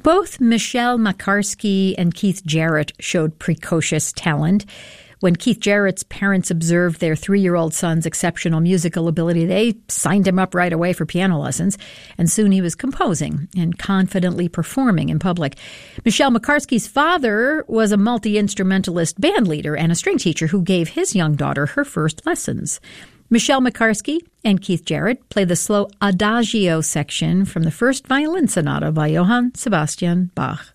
Both Michelle Makarski and Keith Jarrett showed precocious talent. When Keith Jarrett's parents observed their 3-year-old son's exceptional musical ability, they signed him up right away for piano lessons, and soon he was composing and confidently performing in public. Michelle Makarski's father was a multi-instrumentalist band leader and a string teacher who gave his young daughter her first lessons. Michelle Makarski and Keith Jarrett play the slow Adagio section from the first violin sonata by Johann Sebastian Bach.